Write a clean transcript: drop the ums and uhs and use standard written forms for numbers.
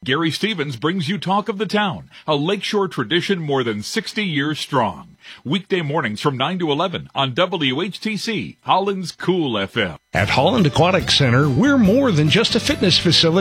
Gary Stevens brings you Talk of the Town, a lakeshore tradition more than 60 years strong. Weekday mornings from 9 to 11 on WHTC, Holland's Cool FM. At Holland Aquatic Center, we're more than just a fitness facility.